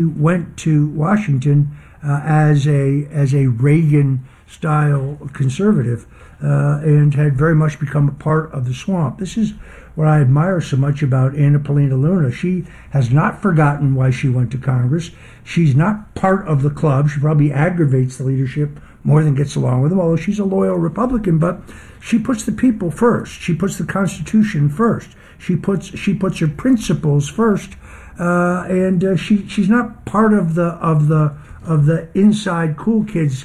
went to Washington as a Reagan-style conservative and had very much become a part of the swamp. This is what I admire so much about Anna Paulina Luna. She has not forgotten why she went to Congress. She's not part of the club. She probably aggravates the leadership more than gets along with them, although she's a loyal Republican, but she puts the people first. She puts the Constitution first. She puts her principles first, and she's not part of the inside cool kids,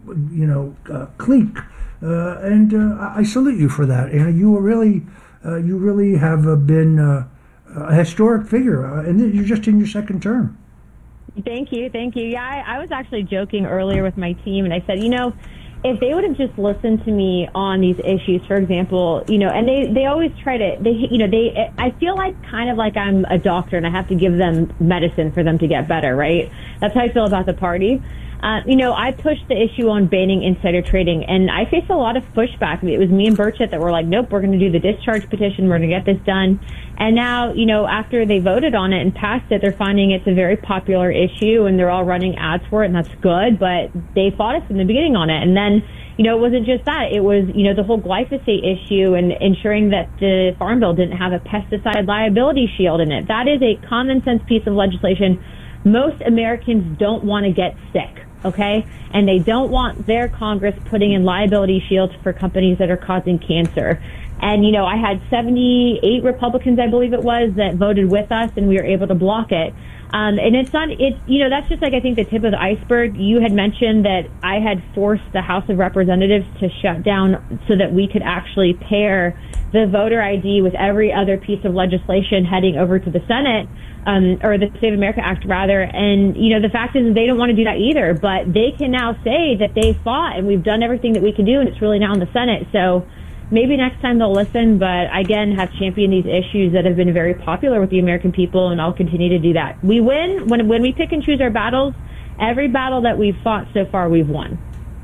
clique. And I salute you for that, Anna. You really have been a historic figure, and you're just in your second term. Thank you. Yeah, I was actually joking earlier with my team, and I said, if they would have just listened to me on these issues, for example, and they always try to, I feel like kind of like I'm a doctor and I have to give them medicine for them to get better, right? That's how I feel about the party. I pushed the issue on banning insider trading, and I faced a lot of pushback. It was me and Burchett that were like, nope, we're going to do the discharge petition. We're going to get this done. And now, after they voted on it and passed it, they're finding it's a very popular issue, and they're all running ads for it, and that's good. But they fought us from the beginning on it. And then, it wasn't just that. It was, the whole glyphosate issue and ensuring that the Farm Bill didn't have a pesticide liability shield in it. That is a common sense piece of legislation. Most Americans don't want to get sick. Okay? And they don't want their Congress putting in liability shields for companies that are causing cancer. And, I had 78 Republicans, I believe it was, that voted with us, and we were able to block it. And that's just like, I think, the tip of the iceberg. You had mentioned that I had forced the House of Representatives to shut down so that we could actually pair the voter ID with every other piece of legislation heading over to the Senate. Or the Save America Act, rather. And, the fact is they don't want to do that either. But they can now say that they fought and we've done everything that we can do, and it's really now in the Senate. So maybe next time they'll listen, but again, have championed these issues that have been very popular with the American people, and I'll continue to do that. We win when we pick and choose our battles. Every battle that we've fought so far, we've won.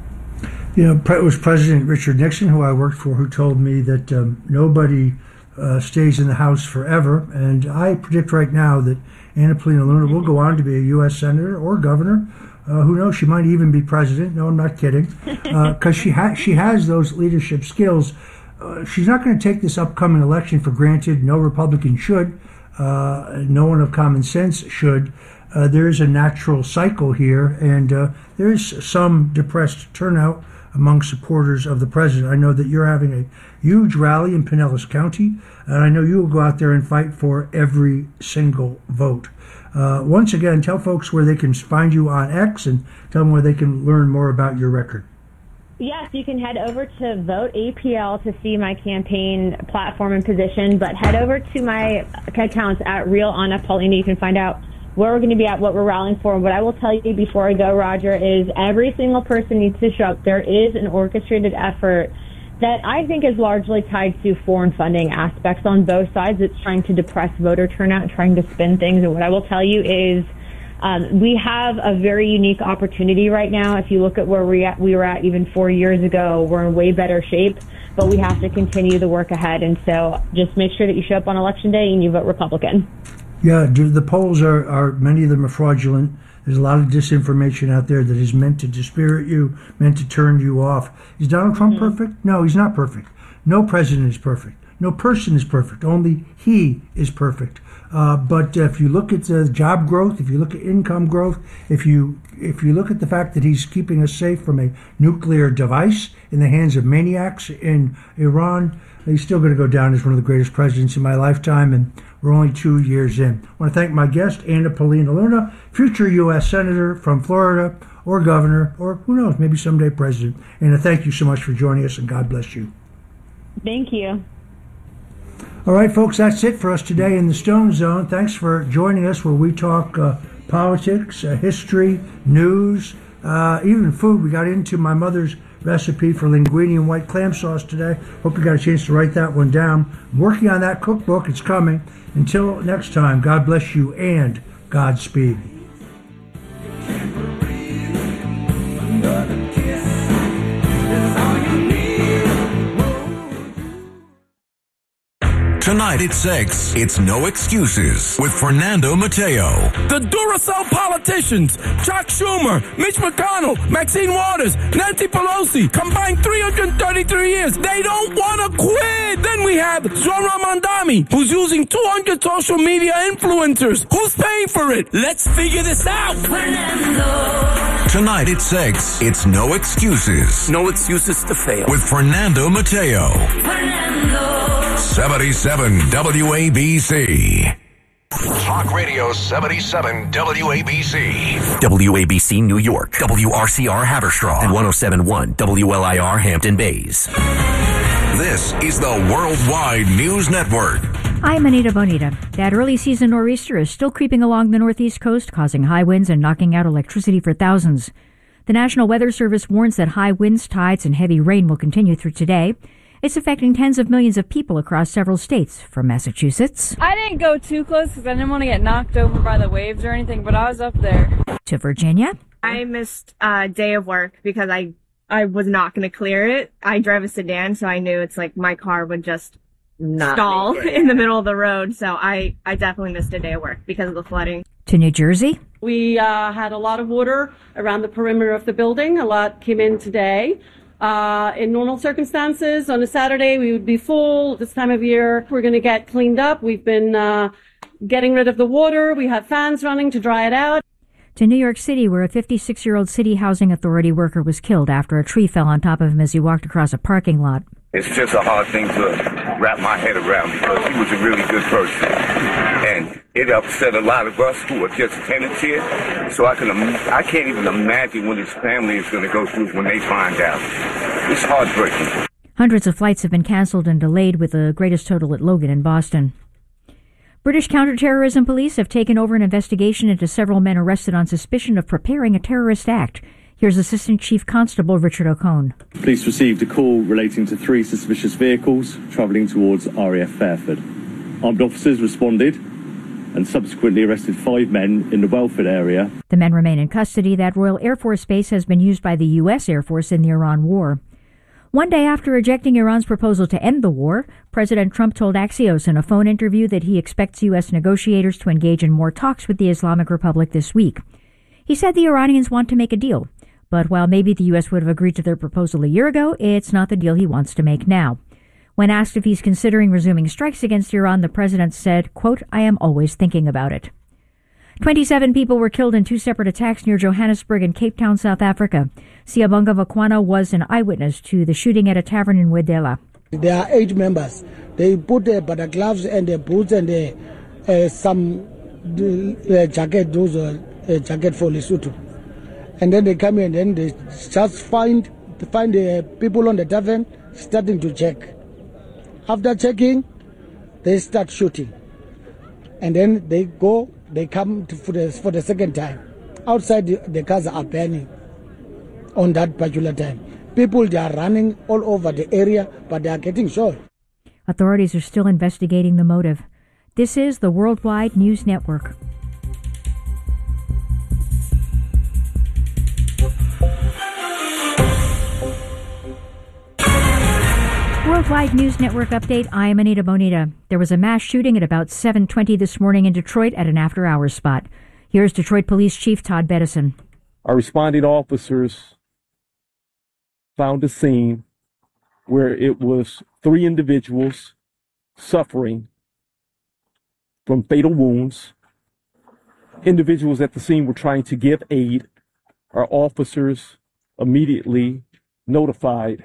It was President Richard Nixon, who I worked for, who told me that nobody stays in the House forever, and I predict right now that Anna Paulina Luna will go on to be a U.S. Senator or Governor. Who knows? She might even be President. No, I'm not kidding, because she has those leadership skills. She's not going to take this upcoming election for granted. No Republican should. No one of common sense should. There is a natural cycle here, and there is some depressed turnout among supporters of the president. I know that you're having a huge rally in Pinellas County, and I know you will go out there and fight for every single vote. Once again, tell folks where they can find you on X, and tell them where they can learn more about your record. Yes, you can head over to Vote APL to see my campaign platform and position, but head over to my accounts at Real Anna Paulina. You can find out where we're going to be at, what we're rallying for. What I will tell you before I go, Roger, is every single person needs to show up. There is an orchestrated effort that I think is largely tied to foreign funding aspects on both sides. It's trying to depress voter turnout and trying to spin things. And what I will tell you is we have a very unique opportunity right now. If you look at where we were at even 4 years ago, we're in way better shape, but we have to continue the work ahead. And so just make sure that you show up on Election Day and you vote Republican. Yeah, the polls are many of them are fraudulent. There's a lot of disinformation out there that is meant to dispirit you, meant to turn you off. Is Donald Trump perfect? No, he's not perfect. No president is perfect. No person is perfect. Only he is perfect. But if you look at job growth, if you look at income growth, if you look at the fact that he's keeping us safe from a nuclear device in the hands of maniacs in Iran, he's still going to go down as one of the greatest presidents in my lifetime, and we're only 2 years in. I want to thank my guest, Anna Paulina Luna, future U.S. Senator from Florida, or Governor, or who knows, maybe someday President. Anna, thank you so much for joining us, and God bless you. Thank you. All right, folks, that's it for us today in the Stone Zone. Thanks for joining us where we talk politics, history, news, even food. We got into my mother's recipe for linguine and white clam sauce today. Hope you got a chance to write that one down. I'm working on that cookbook. It's coming. Until next time, God bless you and Godspeed. Tonight at 6, it's No Excuses with Fernando Mateo. The Duracell politicians, Chuck Schumer, Mitch McConnell, Maxine Waters, Nancy Pelosi, combined 333 years. They don't want to quit. Then we have Zora Mandami, who's using 200 social media influencers. Who's paying for it? Let's figure this out. Fernando. Tonight at 6, it's No Excuses. No excuses to fail. With Fernando Mateo. Fernando. 77 WABC. Talk Radio 77 WABC. WABC New York, WRCR Haverstraw, and 107.1 WLIR Hampton Bays. This is the Worldwide News Network. I'm Anita Bonita. That early season nor'easter is still creeping along the northeast coast, causing high winds and knocking out electricity for thousands. The National Weather Service warns that high winds, tides, and heavy rain will continue through today. It's affecting tens of millions of people across several states, from Massachusetts. I didn't go too close because I didn't want to get knocked over by the waves or anything, but I was up there. To Virginia. I missed a day of work because I was not going to clear it. I drive a sedan, so I knew it's like my car would just stall in the middle of the road. So I definitely missed a day of work because of the flooding. To New Jersey. We had a lot of water around the perimeter of the building. A lot came in today. In normal circumstances, on a Saturday, we would be full. This time of year, we're going to get cleaned up. We've been getting rid of the water. We have fans running to dry it out. To New York City, where a 56-year-old city housing authority worker was killed after a tree fell on top of him as he walked across a parking lot. It's just a hard thing to wrap my head around because he was a really good person. And it upset a lot of us who are just tenants here. So I can't even imagine what his family is going to go through when they find out. It's heartbreaking. Hundreds of flights have been canceled and delayed, with the greatest total at Logan in Boston. British counterterrorism police have taken over an investigation into several men arrested on suspicion of preparing a terrorist act. Here's Assistant Chief Constable Richard O'Cone. Police received a call relating to 3 suspicious vehicles travelling towards RAF Fairford. Armed officers responded and subsequently arrested 5 men in the Welford area. The men remain in custody. That Royal Air Force base has been used by the U.S. Air Force in the Iran war. One day after rejecting Iran's proposal to end the war, President Trump told Axios in a phone interview that he expects U.S. negotiators to engage in more talks with the Islamic Republic this week. He said the Iranians want to make a deal. But while maybe the U.S. would have agreed to their proposal a year ago, it's not the deal he wants to make now. When asked if he's considering resuming strikes against Iran, the president said, quote, "I am always thinking about it." 27 people were killed in 2 separate attacks near Johannesburg and Cape Town, South Africa. Siabonga Vakwana was an eyewitness to the shooting at a tavern in Wedela. There are 8 members. They put the gloves and the boots and some jacket, jacket for Lesotho. And then they come in and they just find the people on the tavern starting to check. After checking, they start shooting. And then they come for the second time. Outside, the cars are burning on that particular time. People, they are running all over the area, but they are getting shot. Authorities are still investigating the motive. This is the Worldwide News Network. Worldwide News Network update. I am Anita Bonita. There was a mass shooting at about 7:20 this morning in Detroit at an after-hours spot. Here's Detroit Police Chief Todd Bettison. Our responding officers found a scene where it was 3 individuals suffering from fatal wounds. Individuals at the scene were trying to give aid. Our officers immediately notified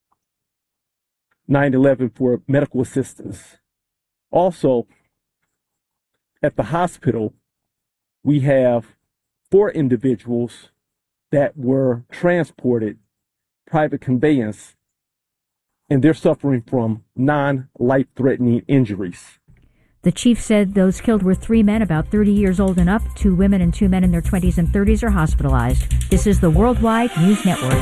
911 for medical assistance. Also, at the hospital, we have 4 individuals that were transported private conveyance, and they're suffering from non-life-threatening injuries. The chief said those killed were 3 men about 30 years old and up. 2 women and 2 men in their 20s and 30s are hospitalized. This is the Worldwide News Network.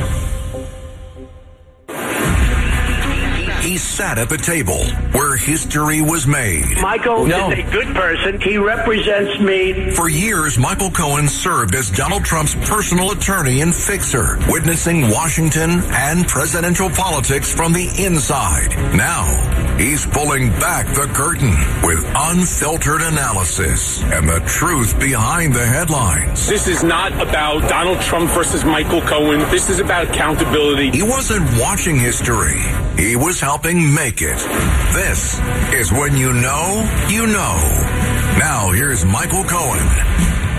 He sat at the table where history was made. Michael is a good person. He represents me. For years, Michael Cohen served as Donald Trump's personal attorney and fixer, witnessing Washington and presidential politics from the inside. Now, He's pulling back the curtain with unfiltered analysis and the truth behind the headlines. This is not about Donald Trump versus Michael Cohen. This is about accountability. He wasn't watching history. He was helping make it. This is when you know, you know. Now here's Michael Cohen.